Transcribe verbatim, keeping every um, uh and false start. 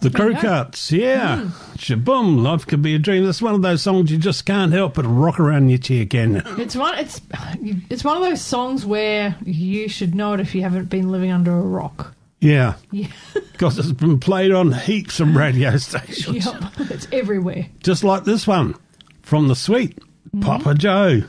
The Crew Cuts, yeah. Mm. Shaboom, life could be a dream. That's one of those songs you just can't help but rock around your chair, can you? It's one, it's, it's one of those songs where you should know it if you haven't been living under a rock. Yeah. Yeah. Because it's been played on heaps of radio stations. Yep, it's everywhere. Just like this one from The Sweet, mm-hmm. Papa Joe.